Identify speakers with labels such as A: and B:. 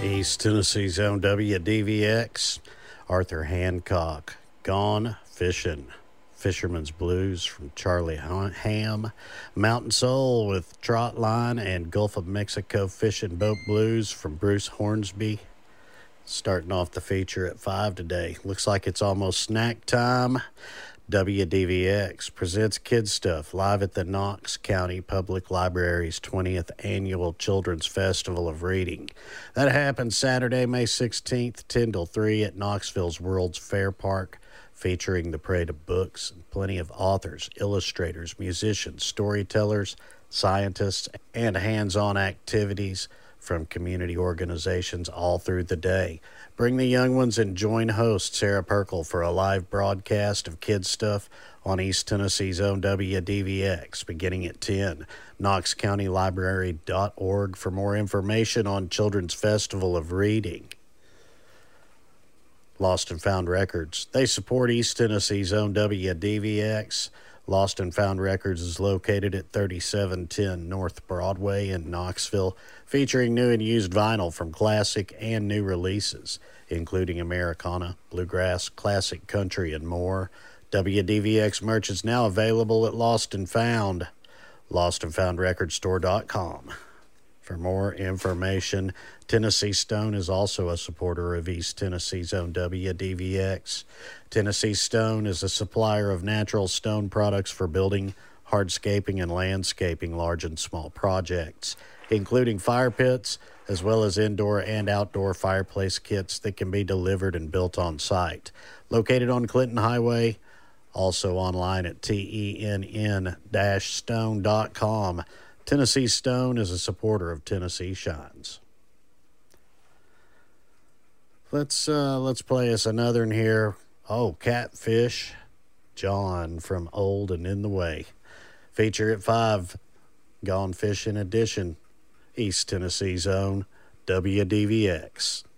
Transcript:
A: East Tennessee's own WDVX, Arthur Hancock, Gone Fishing. Fisherman's Blues from Charlie Ham, Mountain Soul with Trot Line, and Gulf of Mexico Fishing Boat Blues from Bruce Hornsby. Starting off the feature at 5 today. Looks like it's almost snack time. WDVX presents Kid Stuff live at the Knox County Public Library's 20th Annual Children's Festival of Reading. That happens Saturday, May 16th, 10 till 3 at Knoxville's World's Fair Park, featuring the parade of books and plenty of authors, illustrators, musicians, storytellers, scientists, and hands-on activities from community organizations all through the day. Bring the young ones and join host Sarah Perkle for a live broadcast of Kid Stuff on East Tennessee's own WDVX beginning at 10. KnoxCountyLibrary.org for more information on Children's Festival of Reading. Lost and Found Records. They support East Tennessee's own WDVX. Lost and Found Records is located at 3710 North Broadway in Knoxville, featuring new and used vinyl from classic and new releases, including Americana, bluegrass, classic country, and more. WDVX merch is now available at Lost and Found, lostandfoundrecordstore.com. For more information, Tennessee Stone is also a supporter of East Tennessee's own WDVX. Tennessee Stone is a supplier of natural stone products for building, hardscaping, and landscaping large and small projects, including fire pits, as well as indoor and outdoor fireplace kits that can be delivered and built on site. Located on Clinton Highway, also online at tenn-stone.com. Tennessee Stone is a supporter of Tennessee Shines. Let's play us another one here. Oh, Catfish, John from Old and in the Way. Feature at 5, Gone Fishing Edition, East Tennessee's own WDVX.